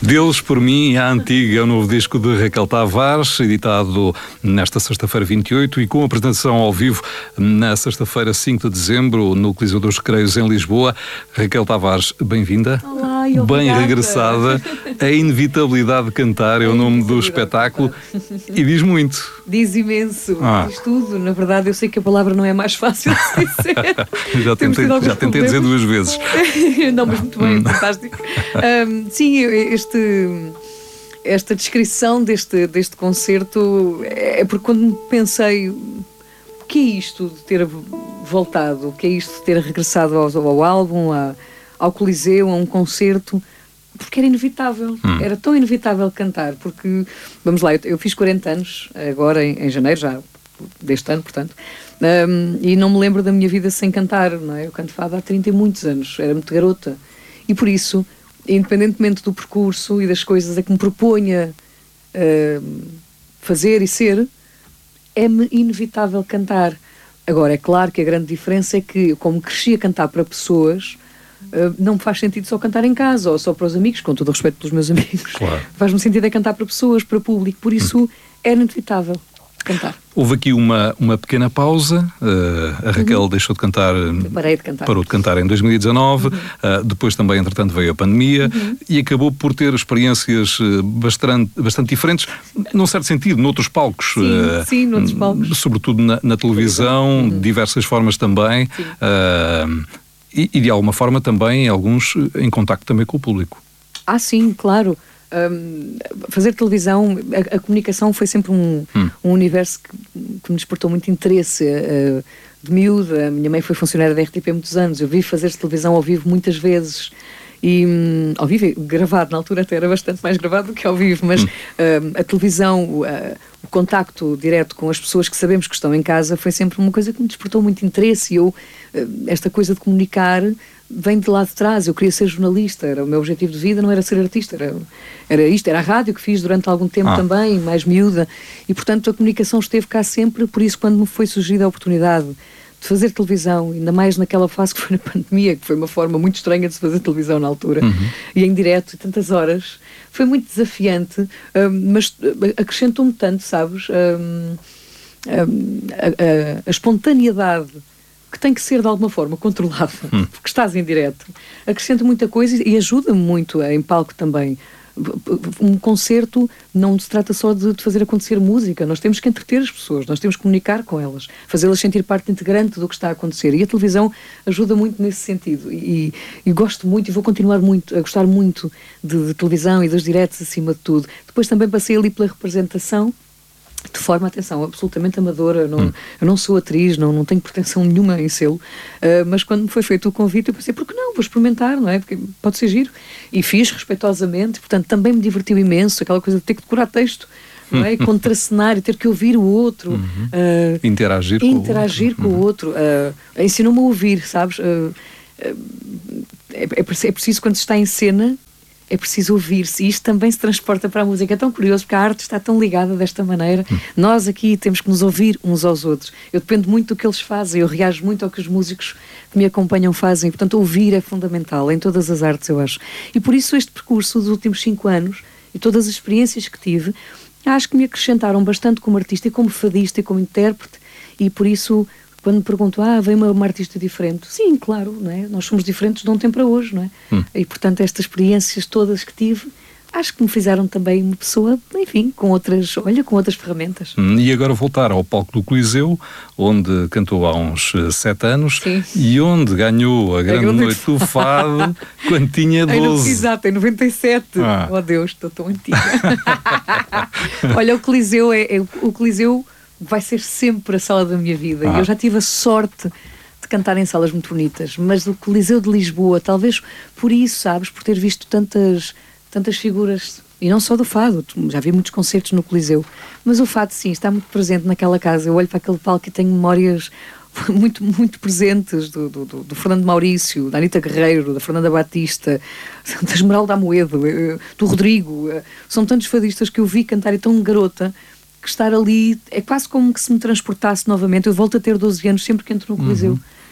Deus por mim, a Antiga, é o novo disco de Raquel Tavares, editado nesta sexta-feira 28 e com apresentação ao vivo na sexta-feira 5 de dezembro no Coliseu dos Recreios em Lisboa. Raquel Tavares, bem-vinda. Olá, e bem obrigada. Regressada. A inevitabilidade de cantar é o nome do espetáculo e diz muito. Diz imenso, diz tudo. Na verdade, eu sei que a palavra não é mais fácil de dizer. já tentei dizer duas vezes. Não, mas muito bem, fantástico. Sim, esta descrição deste concerto é porque quando pensei o que é isto de ter voltado, o que é isto de ter regressado ao álbum, ao Coliseu, a um concerto, porque era inevitável, era tão inevitável cantar, porque, vamos lá, eu fiz 40 anos, agora em janeiro, já deste ano, portanto, e não me lembro da minha vida sem cantar, não é? Eu canto fado há 30 e muitos anos, era muito garota, e por isso, independentemente do percurso e das coisas a que me proponha fazer e ser, é-me inevitável cantar. Agora, é claro que a grande diferença é que, como cresci a cantar para pessoas, não me faz sentido só cantar em casa ou só para os amigos, com todo o respeito pelos meus amigos. Claro. Faz-me sentido é cantar para pessoas, para público, por isso é inevitável cantar. Houve aqui uma pequena pausa, a Raquel deixou de cantar, parei de cantar, parou de cantar em 2019, depois também, entretanto, veio a pandemia e acabou por ter experiências bastante diferentes, num certo sentido, noutros palcos. Sim, noutros palcos. Sobretudo na televisão, de diversas formas também, e de alguma forma também, alguns em contacto também com o público. Sim, claro. Fazer televisão, a comunicação foi sempre um universo que me despertou muito interesse. De miúda, a minha mãe foi funcionária da RTP há muitos anos, eu vi fazer televisão ao vivo muitas vezes, e ao vivo, gravado, na altura até era bastante mais gravado do que ao vivo, mas a televisão, o contacto direto com as pessoas que sabemos que estão em casa foi sempre uma coisa que me despertou muito interesse, e esta coisa de comunicar vem de lá de trás. Eu queria ser jornalista, era o meu objetivo de vida, não era ser artista, era a rádio que fiz durante algum tempo também, mais miúda, e portanto a comunicação esteve cá sempre. Por isso, quando me foi surgida a oportunidade de fazer televisão, ainda mais naquela fase que foi na pandemia, que foi uma forma muito estranha de se fazer televisão na altura, e em direto, e tantas horas, foi muito desafiante, mas acrescentou-me tanto, sabes, a espontaneidade que tem que ser de alguma forma controlada, porque estás em direto, acrescenta muita coisa e ajuda-me muito em palco também. Um concerto não se trata só de fazer acontecer música, nós temos que entreter as pessoas, nós temos que comunicar com elas, fazê-las sentir parte integrante do que está a acontecer, e a televisão ajuda muito nesse sentido, e gosto muito e vou continuar a gostar muito de televisão e dos diretos acima de tudo. Depois também passei ali pela representação, de forma, atenção, absolutamente amadora. Eu não sou atriz, não tenho pretensão nenhuma em sê-lo, mas quando me foi feito o convite eu pensei, por que não? Vou experimentar, não é? Porque pode ser giro. E fiz respeitosamente, portanto também me divertiu imenso, aquela coisa de ter que decorar texto, não é? Contracenar e ter que ouvir o outro. Interagir com o outro. Ensinou-me a ouvir, sabes? É preciso, quando se está em cena, é preciso ouvir-se, e isto também se transporta para a música. É tão curioso, porque a arte está tão ligada desta maneira. Nós aqui temos que nos ouvir uns aos outros. Eu dependo muito do que eles fazem, eu reajo muito ao que os músicos que me acompanham fazem, portanto ouvir é fundamental em todas as artes, eu acho. E por isso este percurso dos últimos 5 anos e todas as experiências que tive, acho que me acrescentaram bastante como artista e como fadista e como intérprete, e por isso, quando me perguntam, vem uma artista diferente, sim, claro, não é? Nós somos diferentes de ontem para hoje, não é? E portanto estas experiências todas que tive, acho que me fizeram também uma pessoa, enfim, com outras ferramentas. E agora voltar ao palco do Coliseu, onde cantou há uns 7 anos, e onde ganhou a grande noite do fado quando tinha 12. Exato, em 97. Oh Deus, estou tão antiga. Olha, o Coliseu vai ser sempre a sala da minha vida. E eu já tive a sorte de cantar em salas muito bonitas, mas o Coliseu de Lisboa, talvez por isso, sabes, por ter visto tantas figuras, e não só do fado, já vi muitos concertos no Coliseu, mas o fado sim, está muito presente naquela casa. Eu olho para aquele palco e tenho memórias muito, muito presentes do Fernando Maurício, da Anita Guerreiro, da Fernanda Batista, da Esmeralda Amoedo, do Rodrigo. São tantos fadistas que eu vi cantar, e tão garota, que estar ali é quase como que se me transportasse novamente. Eu volto a ter 12 anos sempre que entro no Coliseu.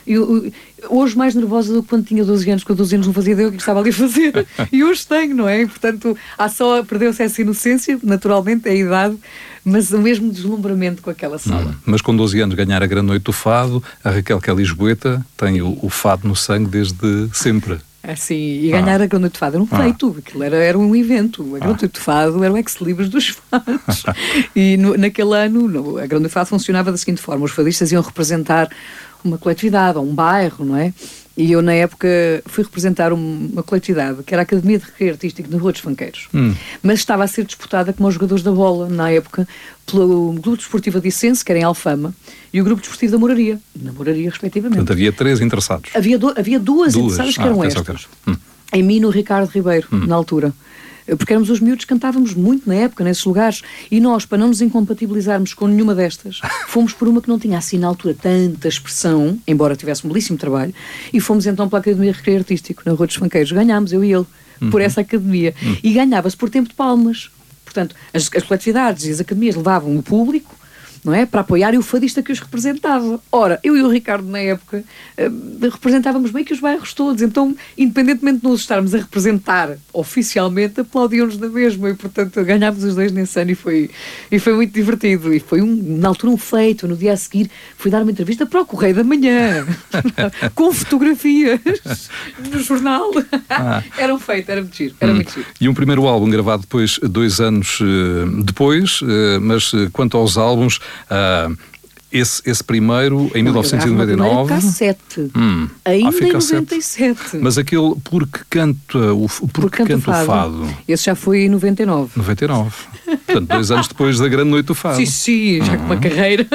Hoje mais nervosa do que quando tinha 12 anos, porque 12 anos não fazia ideia o que estava ali a fazer. E hoje tenho, não é? E, portanto, perdeu-se essa inocência, naturalmente, é a idade, mas o mesmo deslumbramento com aquela sala. Mas com 12 anos ganhar a Grande Noite do Fado, a Raquel, que é lisboeta, tem o fado no sangue desde sempre. Assim, e ganhar a Grande Noite do Fado era um feito, aquilo era um evento. A Grande Noite do Fado era o ex-libris dos fados. E naquele ano, a Grande Noite do Fado funcionava da seguinte forma: os fadistas iam representar uma coletividade ou um bairro, não é? E eu, na época, fui representar uma coletividade que era a Academia de Recreio Artístico de Rua dos Fanqueiros. Mas estava a ser disputada como os jogadores da bola, na época, pelo Grupo Desportivo Adicense, que era em Alfama, e o Grupo Desportivo da Moraria, na Moraria, respectivamente. Portanto, havia 3 interessados. Havia duas interessadas que eram estas. Em mim e no Ricardo Ribeiro, na altura. Porque éramos os miúdos, cantávamos muito na época, nesses lugares, e nós, para não nos incompatibilizarmos com nenhuma destas, fomos por uma que não tinha assim na altura tanta expressão, embora tivesse um belíssimo trabalho, e fomos então pela Academia de Recreio Artístico, na Rua dos Fanqueiros. Ganhámos, eu e ele, por essa academia. E ganhava-se por tempo de palmas. Portanto, as coletividades e as academias levavam o público, não é? Para apoiar, e o fadista que os representava. Ora, eu e o Ricardo, na época, representávamos bem que os bairros todos, então, independentemente de nós estarmos a representar oficialmente, aplaudiam-nos da mesma, e portanto ganhámos os dois nesse ano, e foi muito divertido, e foi na altura um feito. No dia a seguir fui dar uma entrevista para o Correio da Manhã, com fotografias no jornal. Era um feito, era muito giro, muito giro. E um primeiro álbum gravado depois, 2 anos depois, mas quanto aos álbuns, esse primeiro em 1999. Cassete. Ainda em 97. Mas aquele Porque Canto o Fado. Esse já foi em 99. 99. Portanto, 2 anos depois da Grande Noite do Fado. Sim, já com uma carreira.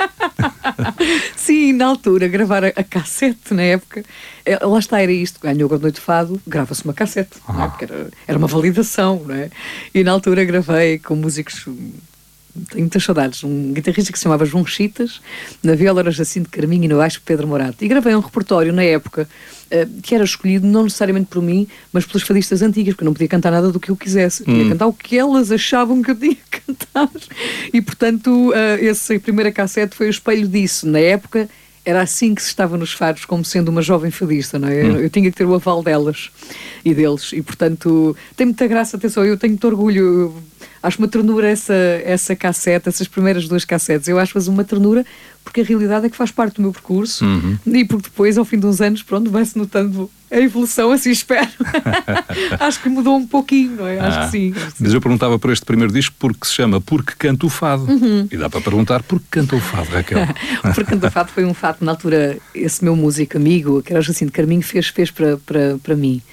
Sim, na altura, gravar a cassete, na época, lá está, era isto: ganhou a Grande Noite do Fado, grava-se uma cassete, não é? Porque era uma validação, não é? E na altura gravei com músicos. Tenho muitas saudades. Um guitarrista que se chamava João Chitas, na viola era Jacinto Carminho e no baixo Pedro Morato. E gravei um repertório na época que era escolhido não necessariamente por mim, mas pelas fadistas antigas, porque eu não podia cantar nada do que eu quisesse. Eu tinha que cantar o que elas achavam que eu tinha que cantar. E, portanto, essa primeira cassete foi o espelho disso. Na época, era assim que se estava nos fados, como sendo uma jovem fadista, não é? Eu tinha que ter o aval delas e deles. E, portanto, tem muita graça, atenção, eu tenho muito orgulho. Acho uma ternura essa cassete, essas primeiras 2 cassetes. Eu acho-as uma ternura porque a realidade é que faz parte do meu percurso e porque depois, ao fim de uns anos, pronto, vai-se notando a evolução, assim espero. Acho que mudou um pouquinho, não é? Acho que sim. Mas eu perguntava por este primeiro disco porque se chama Porque Canto o Fado. E dá para perguntar porque canta o fado, Raquel. Porque Canto o Fado foi um fado, na altura, esse meu músico amigo, que era o Jacinto Carminho, fez para mim.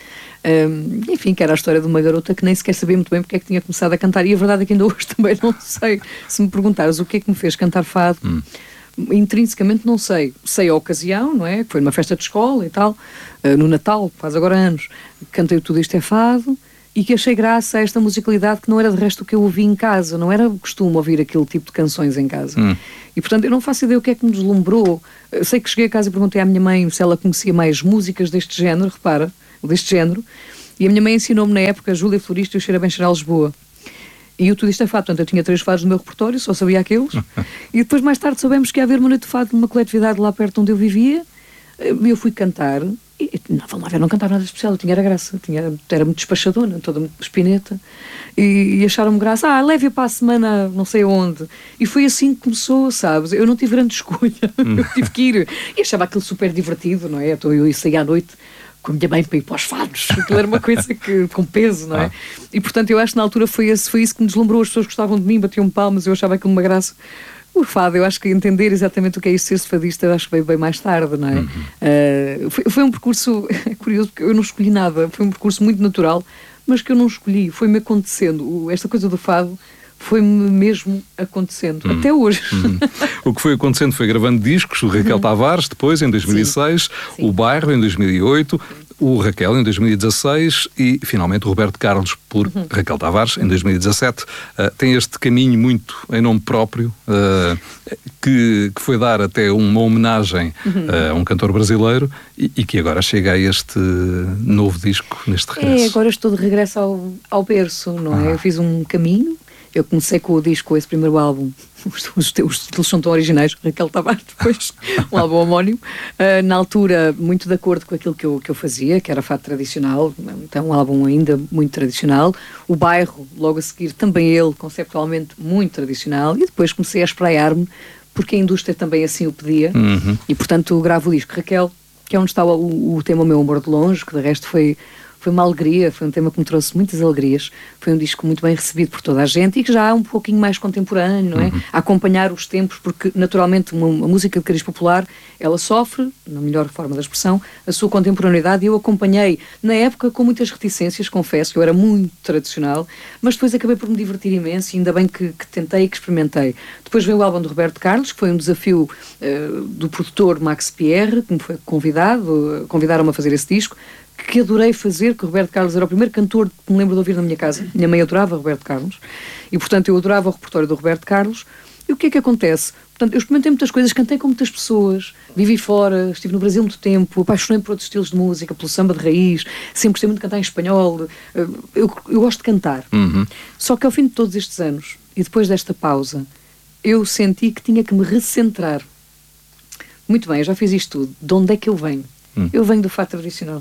Enfim, que era a história de uma garota que nem sequer sabia muito bem porque é que tinha começado a cantar, e a verdade é que ainda hoje também não sei. Se me perguntares o que é que me fez cantar fado, intrinsecamente não sei. Sei a ocasião, não é? Que foi numa festa de escola e tal, no Natal, faz agora anos, cantei Tudo Isto é Fado, e que achei graça a esta musicalidade que não era de resto o que eu ouvi em casa, não era costume ouvir aquele tipo de canções em casa. E portanto eu não faço ideia o que é que me deslumbrou. Eu sei que cheguei a casa e perguntei à minha mãe se ela conhecia mais músicas deste género, repara, deste género, e a minha mãe ensinou-me na época Júlia Florista e o Cheira Bem Cheira a Lisboa. E o Tudo Isto é Fado. Portanto, eu tinha 3 fados no meu repertório, só sabia aqueles. E depois, mais tarde, soubemos que ia haver uma noite de fado numa coletividade lá perto onde eu vivia. Eu fui cantar, e não, vamos lá ver, não cantava nada especial, eu tinha era graça, era muito despachadona, toda muito espineta, e acharam-me graça, leve-a para a semana não sei onde. E foi assim que começou, sabes? Eu não tive grande escolha, eu tive que ir. E achava aquilo super divertido, não é? Então eu saía à noite com a minha mãe para ir para os fados. Aquilo era uma coisa com peso, não é? E portanto eu acho que na altura foi isso que me deslumbrou. As pessoas gostavam de mim, batiam palmas, eu achava aquilo uma graça. O fado, eu acho que entender exatamente o que é isso, ser fadista, eu acho que veio bem mais tarde, não é? Foi um percurso, é curioso, porque eu não escolhi nada, foi um percurso muito natural, mas que eu não escolhi, foi-me acontecendo. Esta coisa do fado foi-me mesmo acontecendo, até hoje. O que foi acontecendo foi gravando discos, o Raquel Tavares, depois, em 2006, sim. O Bairro, em 2008, o Raquel, em 2016, e, finalmente, o Roberto Carlos, por Raquel Tavares, em 2017. Tem este caminho muito em nome próprio, que foi dar até uma homenagem a um cantor brasileiro, e que agora chega a este novo disco, neste regresso. Agora estou de regresso ao berço, não é? Eu fiz um caminho, Eu comecei com o disco, esse primeiro álbum, os títulos são tão originais, Raquel Tavares, depois um álbum homónimo, na altura muito de acordo com aquilo que eu fazia, que era fado tradicional, então um álbum ainda muito tradicional. O Bairro, logo a seguir, também ele, conceptualmente muito tradicional, e depois comecei a espraiar-me, porque a indústria também assim o pedia, e portanto gravo o disco Raquel, que é onde está o tema Meu Amor de Longe, que de resto foi uma alegria, foi um tema que me trouxe muitas alegrias, foi um disco muito bem recebido por toda a gente e que já é um pouquinho mais contemporâneo, não é? A acompanhar os tempos, porque naturalmente uma música de cariz popular, ela sofre, na melhor forma da expressão, a sua contemporaneidade, e eu acompanhei na época com muitas reticências, confesso, que eu era muito tradicional, mas depois acabei por me divertir imenso e ainda bem que tentei e que experimentei. Depois veio o álbum do Roberto Carlos, que foi um desafio do produtor Max Pierre, que me foi convidaram-me a fazer esse disco, que adorei fazer, que o Roberto Carlos era o primeiro cantor que me lembro de ouvir na minha casa. Minha mãe adorava Roberto Carlos e, portanto, eu adorava o repertório do Roberto Carlos. E o que é que acontece? Portanto, eu experimentei muitas coisas, cantei com muitas pessoas, vivi fora, estive no Brasil muito tempo, apaixonei por outros estilos de música, pelo samba de raiz, sempre gostei muito de cantar em espanhol. Eu gosto de cantar. Só que ao fim de todos estes anos, e depois desta pausa, eu senti que tinha que me recentrar. Muito bem, eu já fiz isto tudo. De onde é que eu venho? Eu venho do fado tradicional.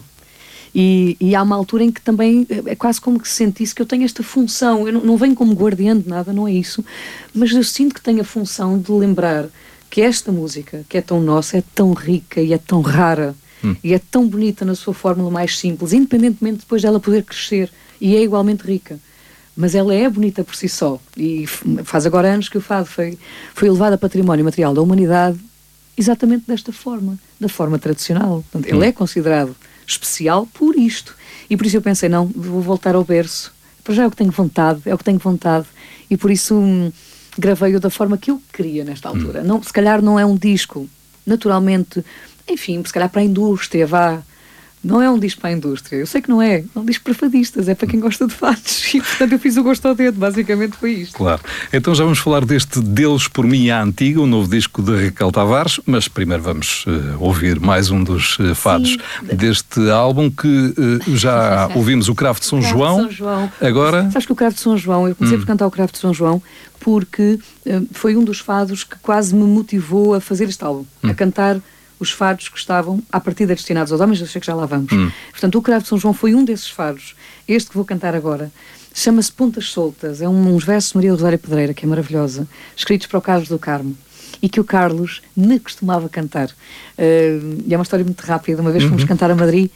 E há uma altura em que também é quase como que se sentisse que eu tenho esta função. Eu não venho como guardiã de nada, não é isso, mas eu sinto que tenho a função de lembrar que esta música, que é tão nossa, é tão rica e é tão rara e é tão bonita na sua fórmula mais simples, independentemente depois dela poder crescer, e é igualmente rica, mas ela é bonita por si só. E faz agora anos que o fado foi elevado a património material da humanidade exatamente desta forma, da forma tradicional. Portanto, ele é considerado especial por isto. E por isso eu pensei, não, vou voltar ao berço. Para já é o que tenho vontade. E por isso gravei-o da forma que eu queria nesta altura. Não, se calhar não é um disco, naturalmente, enfim, se calhar para a indústria, vá. Não é um disco para a indústria. Eu sei que não é. É um disco para fadistas. É para quem gosta de fados. E, portanto, eu fiz o gosto ao dedo. Basicamente foi isto. Claro. Então já vamos falar deste Deus por mim à Antiga, o novo disco de Raquel Tavares. Mas primeiro vamos ouvir mais um dos fados deste álbum, que já ouvimos o Cravo de São João. Agora... Sabes que o Cravo de São João, eu comecei por cantar o Cravo de São João porque foi um dos fados que quase me motivou a fazer este álbum. A cantar os fados que estavam à partida destinados aos homens, eu sei que já lá vamos. Portanto, o Cravo de São João foi um desses fados. Este que vou cantar agora chama-se Pontas Soltas. É uns versos de Maria do Rosário Pedreira, que é maravilhosa, escritos para o Carlos do Carmo, e que o Carlos me costumava cantar. E é uma história muito rápida. Uma vez fomos cantar a Madrid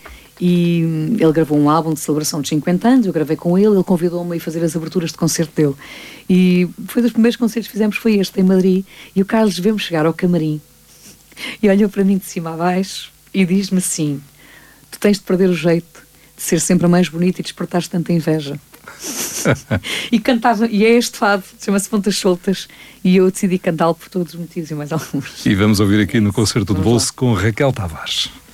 e ele gravou um álbum de celebração de 50 anos, eu gravei com ele convidou-me a ir fazer as aberturas de concerto dele. E foi dos primeiros concertos que fizemos, foi este, em Madrid, e o Carlos vê-me chegar ao camarim e olhou para mim de cima a baixo e diz-me assim: tu tens de perder o jeito de ser sempre a mais bonita e despertares tanta inveja. E cantava, e é este fado, chama-se Pontas Soltas, e eu decidi cantá-lo por todos os motivos e mais alguns. E vamos ouvir aqui no Concerto de Bolso com Raquel Tavares.